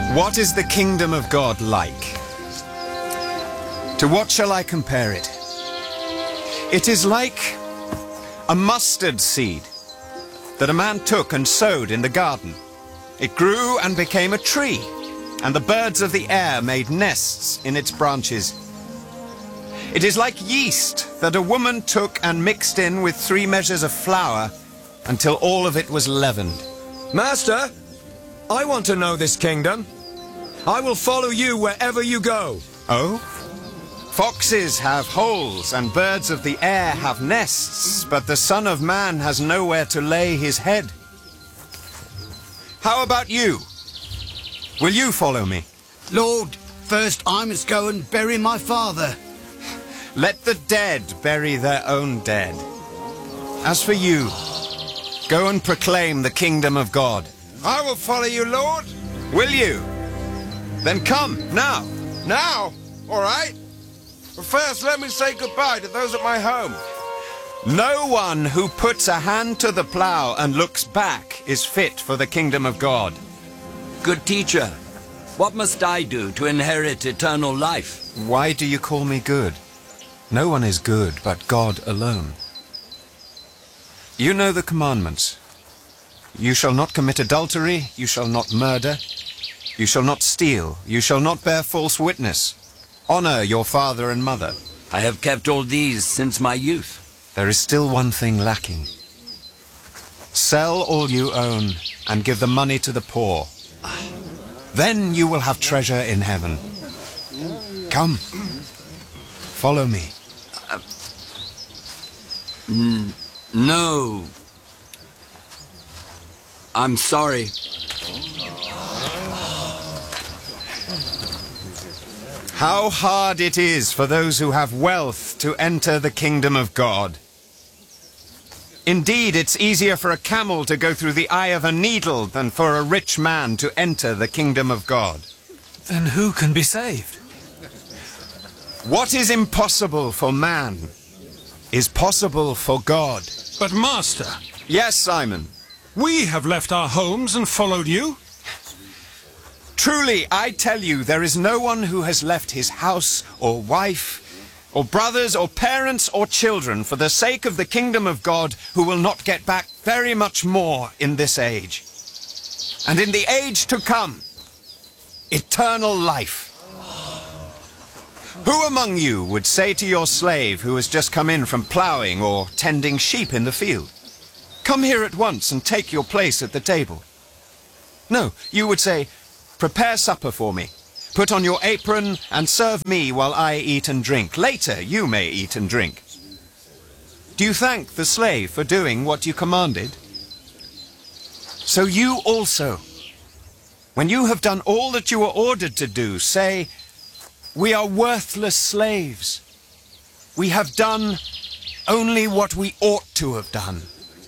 What is the kingdom of God like? To what shall I compare it? It is like a mustard seed that a man took and sowed in the garden. It grew and became a tree, and the birds of the air made nests in its branches. It is like yeast that a woman took and mixed in with 3 measures of flour until all of it was leavened. Master, I want to know this kingdom. I will follow you wherever you go. Oh? Foxes have holes and birds of the air have nests, but the Son of Man has nowhere to lay his head. How about you? Will you follow me? Lord, first I must go and bury my father. Let the dead bury their own dead. As for you, go and proclaim the kingdom of God. I will follow you, Lord. Will you? Then come, now. Now? All right. But first, let me say goodbye to those at my home. No one who puts a hand to the plough and looks back is fit for the kingdom of God. Good teacher, what must I do to inherit eternal life? Why do you call me good? No one is good but God alone. You know the commandments. You shall not commit adultery, you shall not murder, you shall not steal, you shall not bear false witness. Honor your father and mother. I have kept all these since my youth. There is still one thing lacking. Sell all you own and give the money to the poor. Then you will have treasure in heaven. Come, follow me. No. I'm sorry. How hard it is for those who have wealth to enter the kingdom of God. Indeed, it's easier for a camel to go through the eye of a needle than for a rich man to enter the kingdom of God. Then who can be saved? What is impossible for man is possible for God. But Master, Yes, Simon. we have left our homes and followed you. Truly, I tell you, there is no one who has left his house or wife or brothers or parents or children for the sake of the kingdom of God who will not get back very much more in this age. And in the age to come, eternal life. Who among you would say to your slave who has just come in from ploughing or tending sheep in the field, "Come here at once and take your place at the table"? No, you would say, "Prepare supper for me. Put on your apron and serve me while I eat and drink. Later you may eat and drink." Do you thank the slave for doing what you commanded? So you also, when you have done all that you were ordered to do, say, "We are worthless slaves. We have done only what we ought to have done."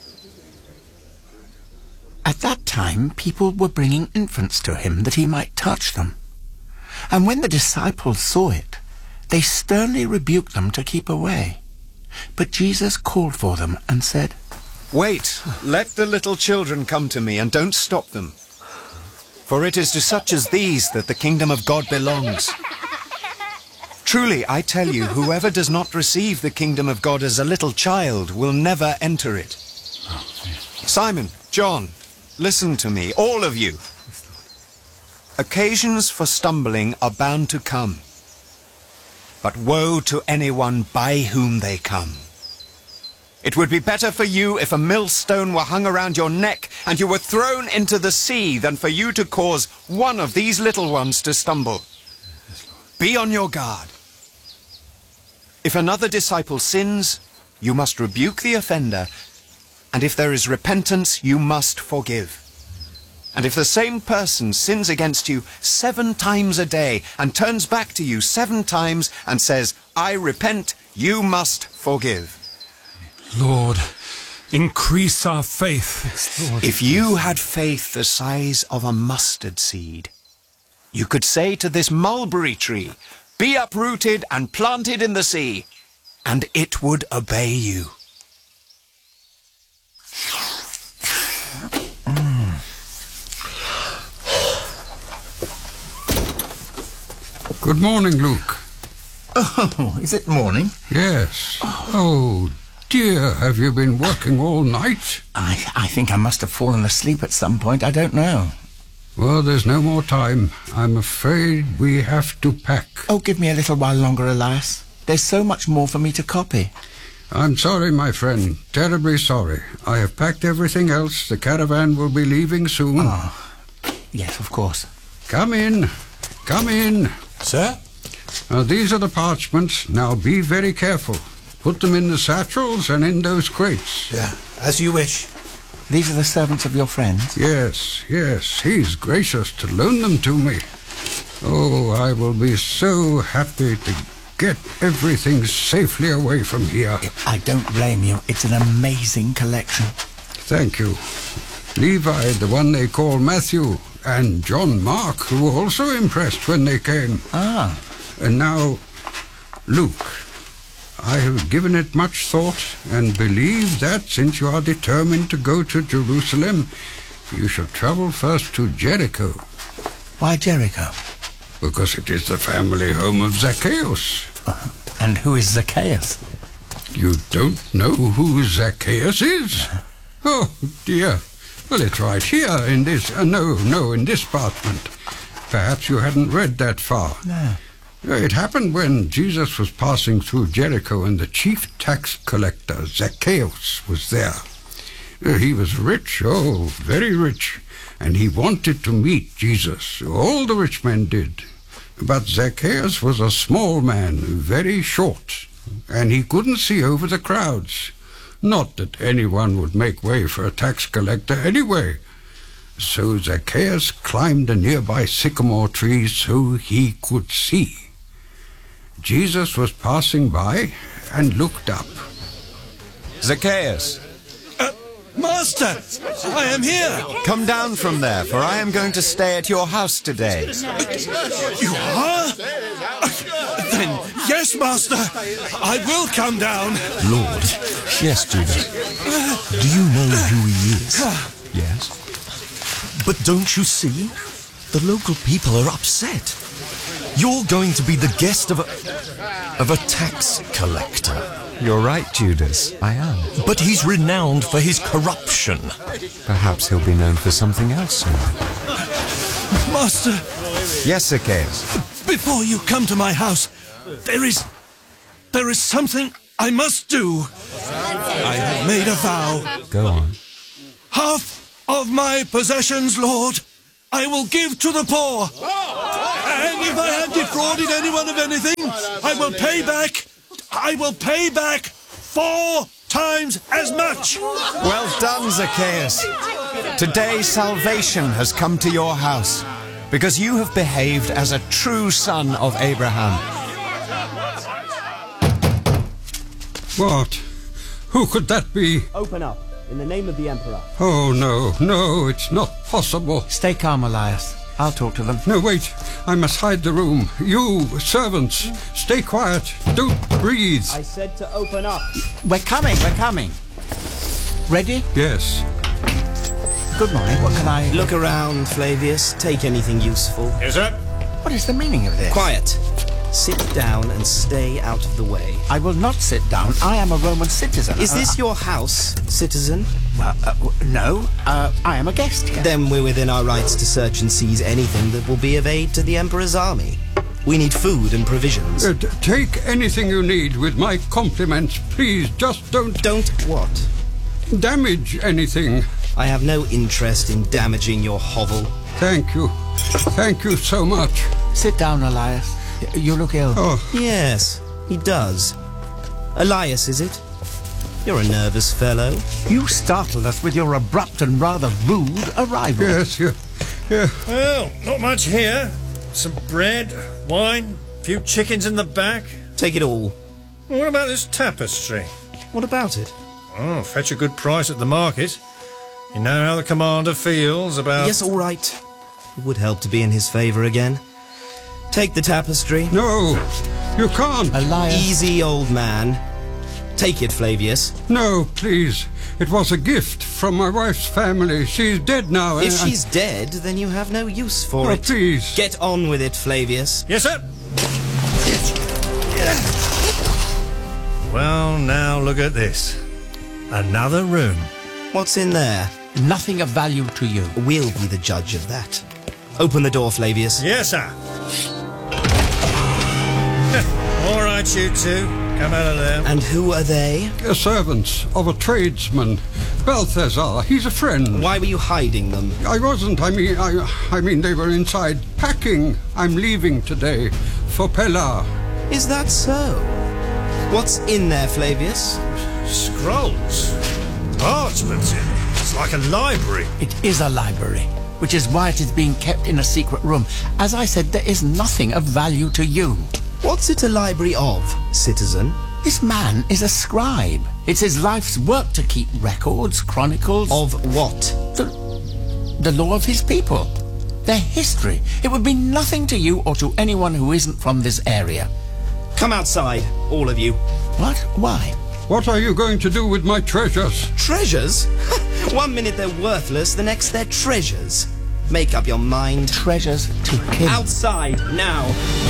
At that time, people were bringing infants to him that he might touch them. And when the disciples saw it, they sternly rebuked them to keep away. But Jesus called for them and said, "Wait, let the little children come to me and don't stop them. For it is to such as these that the kingdom of God belongs. Truly, I tell you, whoever does not receive the kingdom of God as a little child will never enter it." Simon, John, listen to me, all of you. Occasions for stumbling are bound to come, but woe to anyone by whom they come. It would be better for you if a millstone were hung around your neck and you were thrown into the sea than for you to cause one of these little ones to stumble. Be on your guard. If another disciple sins, you must rebuke the offender, and if there is repentance, you must forgive. And if the same person sins against you 7 times a day and turns back to you 7 times and says, "I repent," you must forgive. Lord, increase our faith. If you had faith the size of a mustard seed, you could say to this mulberry tree, "Be uprooted and planted in the sea," and it would obey you. Good morning, Luke. Oh, is it morning? Yes. Oh, dear, have you been working all night? I think I must have fallen asleep at some point. I don't know. Well, there's no more time. I'm afraid we have to pack. Oh, give me a little while longer, Elias. There's so much more for me to copy. I'm sorry, my friend. Terribly sorry. I have packed everything else. The caravan will be leaving soon. Oh, yes, of course. Come in. Come in. Sir? Now, these are the parchments. Now, be very careful. Put them in the satchels and in those crates. Yeah, as you wish. These are the servants of your friends? Yes, yes. He's gracious to loan them to me. Oh, I will be so happy to get everything safely away from here. I don't blame you. It's an amazing collection. Thank you. Levi, the one they call Matthew, and John Mark, who were also impressed when they came. Ah. And now, Luke, I have given it much thought and believe that since you are determined to go to Jerusalem, you should travel first to Jericho. Why Jericho? Because it is the family home of Zacchaeus. And who is Zacchaeus? You don't know who Zacchaeus is? Oh, dear. Well, it's right here in this... no, in this parchment. Perhaps you hadn't read that far. No. It happened when Jesus was passing through Jericho and the chief tax collector, Zacchaeus, was there. He was rich, oh, very rich, and he wanted to meet Jesus. All the rich men did. But Zacchaeus was a small man, very short, and he couldn't see over the crowds. Not that anyone would make way for a tax collector anyway. So Zacchaeus climbed a nearby sycamore tree so he could see. Jesus was passing by and looked up. Zacchaeus, Master, I am here. come down from there, for I am going to stay at your house today. You are? Then, yes, Master, I will come down. Lord, yes, Judas. Do you know who he is? Yes? But don't you see? The local people are upset. You're going to be the guest of a tax collector. You're right, Judas. I am. But he's renowned for his corruption. Perhaps he'll be known for something else soon. Master, Yes, Zacchaeus. before you come to my house, there is something I must do. I have made a vow. Go on. Half of my possessions, Lord, I will give to the poor. And if I have defrauded anyone of anything, I will pay back 4 times as much. Well done, Zacchaeus. Today salvation has come to your house, because you have behaved as a true son of Abraham. What? Who could that be? Open up, in the name of the Emperor. Oh, no, it's not possible. Stay calm, Elias. I'll talk to them. No, wait. I must hide the room. You, servants, stay quiet. Don't breathe. I said to open up. We're coming. Ready? Yes. Good morning. What can I... Look around, Flavius. Take anything useful. Is it? What is the meaning of this? Quiet. Sit down and stay out of the way. I will not sit down. I am a Roman citizen. Is this your house, citizen? Well, no. I am a guest here. Then we're within our rights to search and seize anything that will be of aid to the Emperor's army. We need food and provisions. Take anything you need with my compliments. Please, just don't... Don't what? damage anything. I have no interest in damaging your hovel. Thank you. Thank you so much. Sit down, Elias. You look ill. Oh, Yes, he does. Elias, is it? You're a nervous fellow. You startled us with your abrupt and rather rude arrival. yes, yeah. Well, not much here. Some bread, wine, a few chickens in the back. Take it all. What about this tapestry? What about it? Oh, fetch a good price at the market. You know how the commander feels about... Yes, all right. It would help to be in his favour again. Take the tapestry. No, you can't. Elias. Easy, old man. Take it, Flavius. No, please. It was a gift from my wife's family. She's dead now. If she's dead, then you have no use for it. Please. Get on with it, Flavius. Yes, sir. Well, now look at this. Another room. What's in there? Nothing of value to you. We'll be the judge of that. Open the door, Flavius. Yes, sir. All right, you two. Come out of there. And who are they? Servants of a tradesman. Balthazar, he's a friend. Why were you hiding them? I wasn't. I mean, they were inside packing. I'm leaving today for Pella. Is that so? What's in there, Flavius? Scrolls. Parchments in it. It's like a library. It is a library, which is why it is being kept in a secret room. As I said, there is nothing of value to you. What's it a library of, citizen? This man is a scribe. It's his life's work to keep records, chronicles... Of what? The law of his people. Their history. It would be nothing to you or to anyone who isn't from this area. Come outside, all of you. What? Why? What are you going to do with my treasures? Treasures? 1 minute they're worthless, the next they're treasures. Make up your mind. Treasures to him. Outside, now.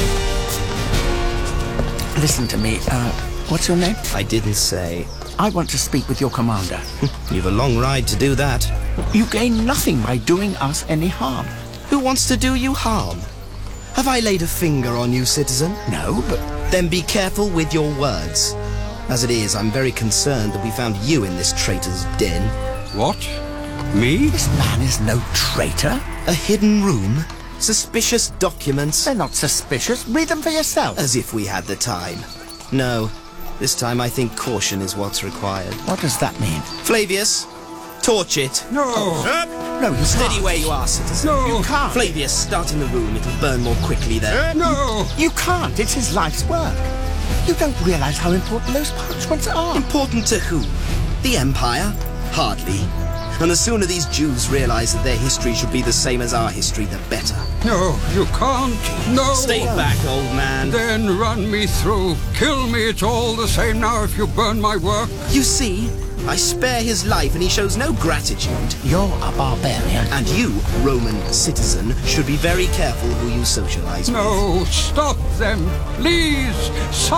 Listen to me. What's your name? I didn't say. I want to speak with your commander. You've a long ride to do that. You gain nothing by doing us any harm. Who wants to do you harm? Have I laid a finger on you, citizen? No, but... Then be careful with your words. As it is, I'm very concerned that we found you in this traitor's den. What? Me? This man is no traitor. A hidden room? Suspicious documents? They're not suspicious. Read them for yourself. As if we had the time. No. This time I think caution is what's required. What does that mean? Flavius, torch it. No. No, you Steady can't. where you are, citizen. No. You can't. Flavius, start in the room. It'll burn more quickly there. No. You can't. It's his life's work. You don't realize how important those parchments are. Important to who? The Empire? Hardly. And the sooner these Jews realize that their history should be the same as our history, the better. No, you can't. No. Stay back, old man. Then run me through. Kill me. It's all the same now if you burn my work. You see, I spare his life and he shows no gratitude. You're a barbarian. And you, Roman citizen, should be very careful who you socialize with. No, stop them. Please.